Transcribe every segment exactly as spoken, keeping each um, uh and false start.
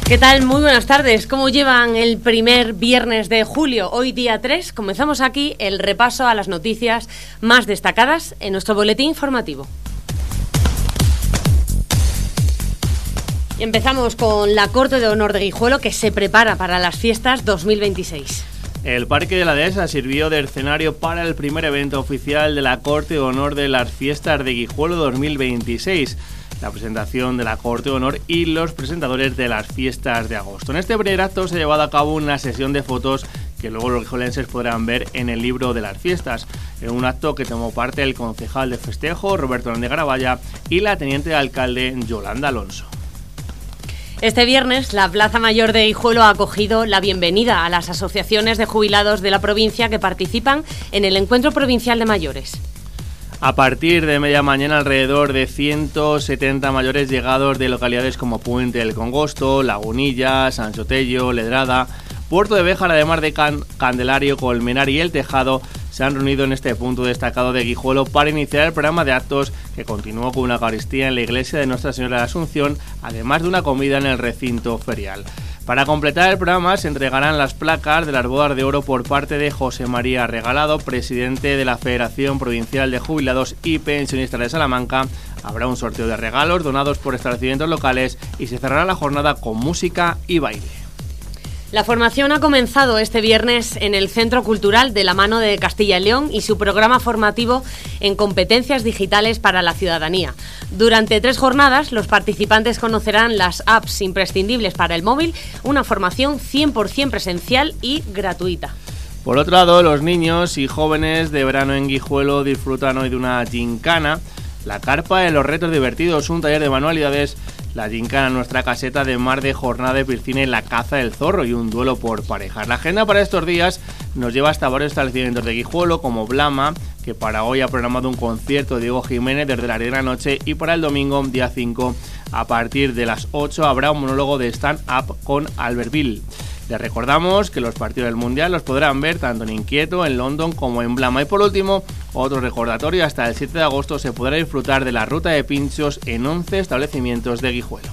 ¿Qué tal? Muy buenas tardes. ¿Cómo llevan el primer viernes de julio? Hoy día tres, comenzamos aquí el repaso a las noticias más destacadas en nuestro boletín informativo. Y empezamos con la Corte de Honor de Guijuelo, que se prepara para las fiestas dos mil veintiséis. El Parque de la Dehesa sirvió de escenario para el primer evento oficial de la Corte de Honor de las Fiestas de Guijuelo dos mil veintiséis. La presentación de la Corte de Honor y los presentadores de las fiestas de agosto. En este primer acto se ha llevado a cabo una sesión de fotos que luego los guijuelenses podrán ver en el libro de las fiestas. En un acto que tomó parte el concejal de festejo, Roberto Hernández Garabaya, y la teniente de alcalde, Yolanda Alonso. Este viernes, la Plaza Mayor de Guijuelo ha acogido la bienvenida a las asociaciones de jubilados de la provincia que participan en el Encuentro Provincial de Mayores. A partir de media mañana, alrededor de ciento setenta mayores llegados de localidades como Puente del Congosto, Lagunilla, San Sotello, Ledrada, Puerto de Béjar, además de Can- Candelario, Colmenar y El Tejado, se han reunido en este punto destacado de Guijuelo para iniciar el programa de actos que continuó con una Eucaristía en la iglesia de Nuestra Señora de la Asunción, además de una comida en el recinto ferial. Para completar el programa se entregarán las placas de las bodas de oro por parte de José María Regalado, presidente de la Federación Provincial de Jubilados y Pensionistas de Salamanca. Habrá un sorteo de regalos donados por establecimientos locales y se cerrará la jornada con música y baile. La formación ha comenzado este viernes en el Centro Cultural de la mano de Castilla y León y su programa formativo en competencias digitales para la ciudadanía. Durante tres jornadas, los participantes conocerán las apps imprescindibles para el móvil, una formación cien por ciento presencial y gratuita. Por otro lado, los niños y jóvenes de verano en Guijuelo disfrutan hoy de una gincana, la carpa de los retos divertidos, un taller de manualidades, la gincana, nuestra caseta de mar de jornada de piscina y la caza del zorro y un duelo por parejas. La agenda para estos días nos lleva hasta varios establecimientos de Guijuelo, como Blama, que para hoy ha programado un concierto de Diego Jiménez desde las diez de la noche, y para el domingo, día cinco, a partir de las ocho, habrá un monólogo de stand-up con Albertville. Les recordamos que los partidos del Mundial los podrán ver tanto en Inquieto, en London como en Blama. Y por último, otro recordatorio, hasta el siete de agosto se podrá disfrutar de la ruta de pinchos en once establecimientos de Guijuelo.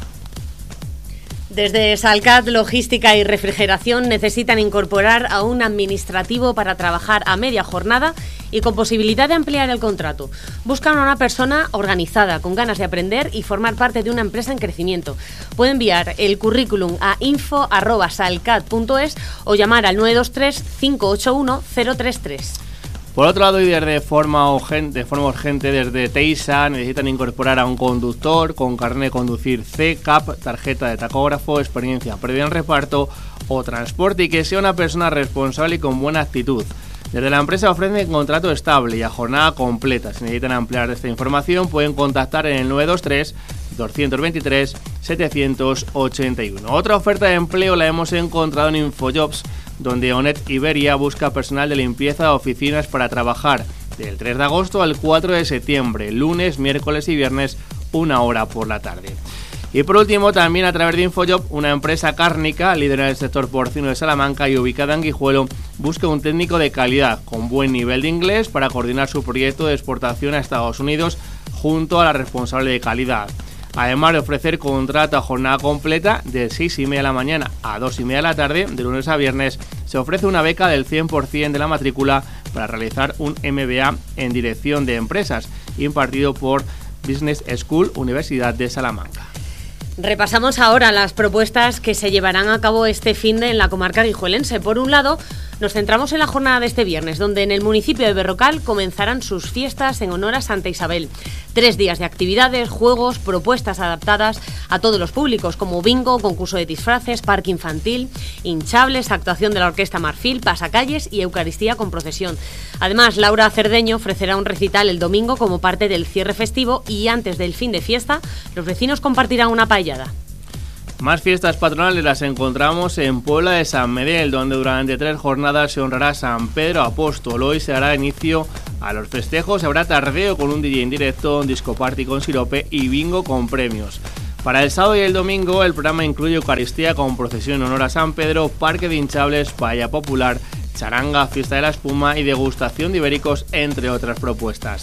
Desde Salcat Logística y Refrigeración necesitan incorporar a un administrativo para trabajar a media jornada y con posibilidad de ampliar el contrato. Buscan a una persona organizada, con ganas de aprender y formar parte de una empresa en crecimiento. Puede enviar el currículum a info arroba salcat punto es o llamar al nueve dos tres, cinco ocho uno, cero tres tres. Por otro lado, y de forma urgente, de forma urgente desde Teisa necesitan incorporar a un conductor con carnet de conducir C, C A P, tarjeta de tacógrafo, experiencia previa en reparto o transporte y que sea una persona responsable y con buena actitud. Desde la empresa ofrecen contrato estable y a jornada completa. Si necesitan ampliar esta información pueden contactar en el nueve dos tres, dos dos tres, siete ocho uno. Otra oferta de empleo la hemos encontrado en Infojobs, donde Onet Iberia busca personal de limpieza de oficinas para trabajar del tres de agosto al cuatro de septiembre, lunes, miércoles y viernes, una hora por la tarde. Y por último, también a través de Infojob, una empresa cárnica, líder en el sector porcino de Salamanca y ubicada en Guijuelo, busca un técnico de calidad con buen nivel de inglés para coordinar su proyecto de exportación a Estados Unidos junto a la responsable de calidad. Además de ofrecer contrato a jornada completa de seis y media de la mañana a dos y media de la tarde, de lunes a viernes, se ofrece una beca del cien por ciento de la matrícula para realizar un M B A en dirección de empresas, impartido por Business School, Universidad de Salamanca. Repasamos ahora las propuestas que se llevarán a cabo este finde en la comarca guijuelense. Por un lado, nos centramos en la jornada de este viernes, donde en el municipio de Berrocal comenzarán sus fiestas en honor a Santa Isabel. Tres días de actividades, juegos, propuestas adaptadas a todos los públicos, como bingo, concurso de disfraces, parque infantil, hinchables, actuación de la Orquesta Marfil, pasacalles y Eucaristía con procesión. Además, Laura Cerdeño ofrecerá un recital el domingo como parte del cierre festivo y antes del fin de fiesta, los vecinos compartirán una paellada. Más fiestas patronales las encontramos en Puebla de San Medel, donde durante tres jornadas se honrará a San Pedro Apóstol. Hoy se dará inicio a los festejos, habrá tardeo con un D J en directo, un disco party con sirope y bingo con premios. Para el sábado y el domingo el programa incluye Eucaristía con procesión en honor a San Pedro, parque de hinchables, paella popular, charanga, fiesta de la espuma y degustación de ibéricos, entre otras propuestas.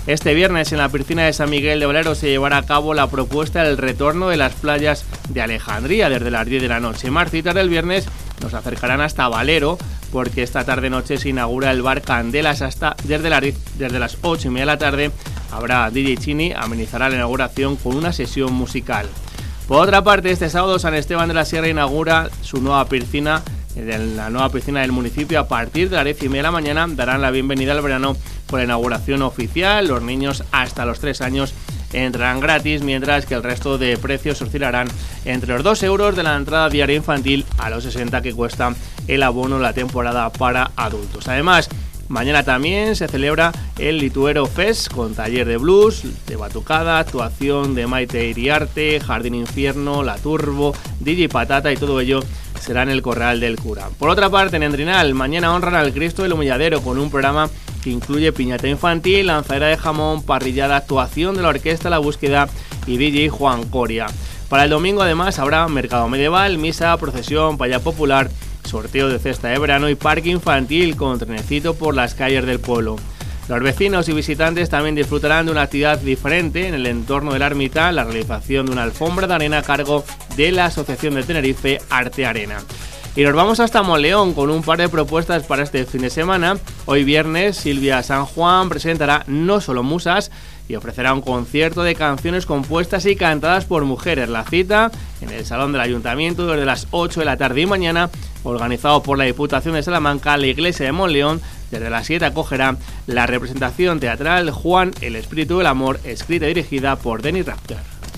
Este viernes en la piscina de San Miguel de Valero se llevará a cabo la propuesta del retorno de las playas de Alejandría desde las diez de la noche. Más citas del viernes nos acercarán hasta Valero porque esta tarde-noche se inaugura el bar Candelas hasta desde, la, desde las ocho y media de la tarde. Habrá D J Chini, amenizará la inauguración con una sesión musical. Por otra parte, este sábado San Esteban de la Sierra inaugura su nueva piscina. En la nueva piscina del municipio a partir de las diez y media de la mañana darán la bienvenida al verano con la inauguración oficial. Los niños hasta los tres años entrarán gratis, mientras que el resto de precios oscilarán entre los dos euros de la entrada diaria infantil a los sesenta que cuesta el abono la temporada para adultos. Además, mañana también se celebra el Lituero Fest con taller de blues, de batucada, actuación de Maite Iriarte, Jardín Infierno, La Turbo, D J Patata y todo ello será en el Corral del Cura. Por otra parte, en Endrinal, mañana honran al Cristo del Humilladero con un programa que incluye piñata infantil, lanzadera de jamón, parrillada, actuación de la orquesta La Búsqueda y D J Juan Coria. Para el domingo además habrá mercado medieval, misa, procesión, paya popular, sorteo de cesta de verano y parque infantil con trenecito por las calles del pueblo. Los vecinos y visitantes también disfrutarán de una actividad diferente en el entorno de la ermita, la realización de una alfombra de arena a cargo de la Asociación de Tenerife Arte Arena. Y nos vamos hasta Monleón con un par de propuestas para este fin de semana. Hoy viernes Silvia San Juan presentará No Solo Musas y ofrecerá un concierto de canciones compuestas y cantadas por mujeres. La cita en el Salón del Ayuntamiento desde las ocho de la tarde y mañana, organizado por la Diputación de Salamanca. La Iglesia de Monleón desde las siete acogerá la representación teatral Juan, el Espíritu del Amor, escrita y dirigida por Denis Raptor.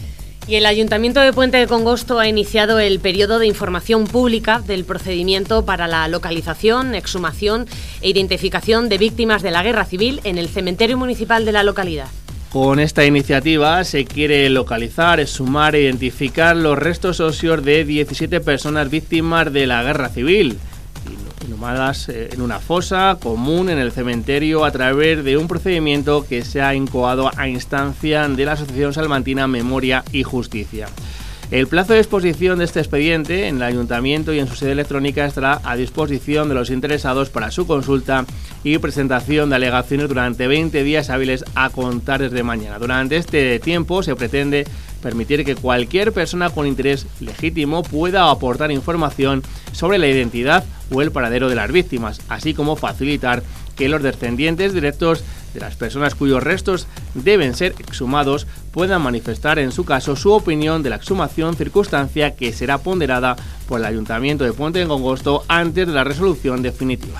Y el Ayuntamiento de Puente de Congosto ha iniciado el periodo de información pública del procedimiento para la localización, exhumación e identificación de víctimas de la Guerra Civil en el cementerio municipal de la localidad. Con esta iniciativa se quiere localizar, exhumar e identificar los restos óseos de diecisiete personas víctimas de la Guerra Civil, inhumadas en una fosa común en el cementerio a través de un procedimiento que se ha incoado a instancia de la Asociación Salmantina Memoria y Justicia. El plazo de exposición de este expediente en el Ayuntamiento y en su sede electrónica estará a disposición de los interesados para su consulta y presentación de alegaciones durante veinte días hábiles a contar desde mañana. Durante este tiempo se pretende permitir que cualquier persona con interés legítimo pueda aportar información sobre la identidad o el paradero de las víctimas, así como facilitar que los descendientes directos de las personas cuyos restos deben ser exhumados puedan manifestar en su caso su opinión de la exhumación, circunstancia que será ponderada por el Ayuntamiento de Puente de Congosto antes de la resolución definitiva.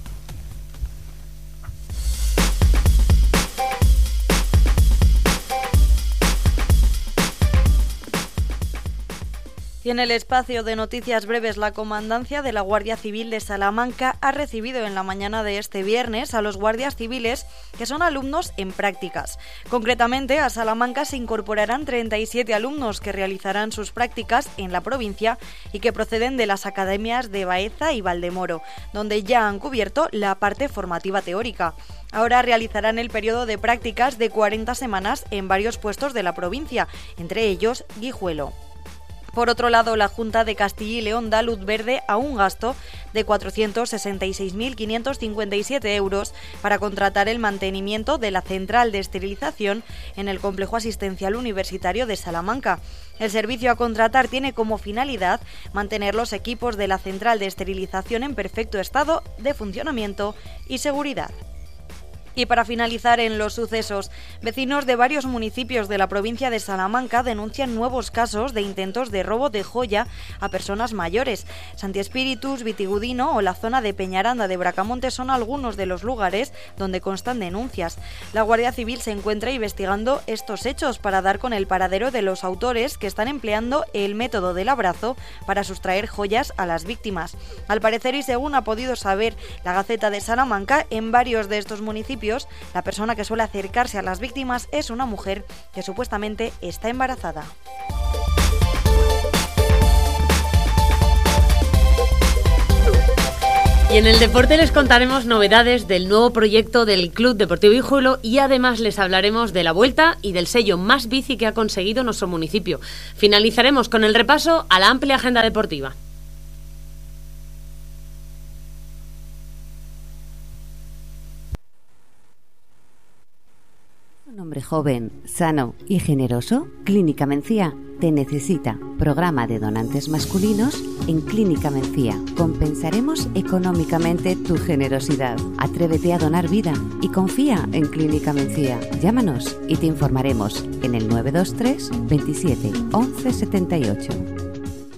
Y en el espacio de noticias breves, la Comandancia de la Guardia Civil de Salamanca ha recibido en la mañana de este viernes a los guardias civiles que son alumnos en prácticas. Concretamente, a Salamanca se incorporarán treinta y siete alumnos que realizarán sus prácticas en la provincia y que proceden de las academias de Baeza y Valdemoro, donde ya han cubierto la parte formativa teórica. Ahora realizarán el periodo de prácticas de cuarenta semanas en varios puestos de la provincia, entre ellos Guijuelo. Por otro lado, la Junta de Castilla y León da luz verde a un gasto de cuatrocientos sesenta y seis mil quinientos cincuenta y siete euros para contratar el mantenimiento de la central de esterilización en el complejo asistencial universitario de Salamanca. El servicio a contratar tiene como finalidad mantener los equipos de la central de esterilización en perfecto estado de funcionamiento y seguridad. Y para finalizar en los sucesos, vecinos de varios municipios de la provincia de Salamanca denuncian nuevos casos de intentos de robo de joya a personas mayores. Santi Espíritus, Vitigudino o la zona de Peñaranda de Bracamonte son algunos de los lugares donde constan denuncias. La Guardia Civil se encuentra investigando estos hechos para dar con el paradero de los autores que están empleando el método del abrazo para sustraer joyas a las víctimas. Al parecer, y según ha podido saber la Gaceta de Salamanca, en varios de estos municipios la persona que suele acercarse a las víctimas es una mujer que supuestamente está embarazada. Y en el deporte les contaremos novedades del nuevo proyecto del Club Deportivo Guijuelo y además les hablaremos de la vuelta y del sello Más Bici que ha conseguido nuestro municipio. Finalizaremos con el repaso a la amplia agenda deportiva. hombre joven, sano y generoso? Clínica Mencía te necesita. Programa de donantes masculinos en Clínica Mencía. Compensaremos económicamente tu generosidad. Atrévete a donar vida y confía en Clínica Mencía. Llámanos y te informaremos en el nueve dos tres veintisiete once setenta y ocho.